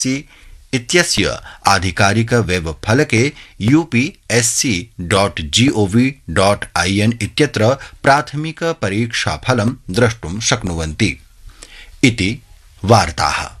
इत्यस्य आधिकारिक वेबफलके upsc.gov.in इत्यत्र प्राथमिक परीक्षाफलं द्रष्टुं शक्नुवन्ति इति वार्ताः।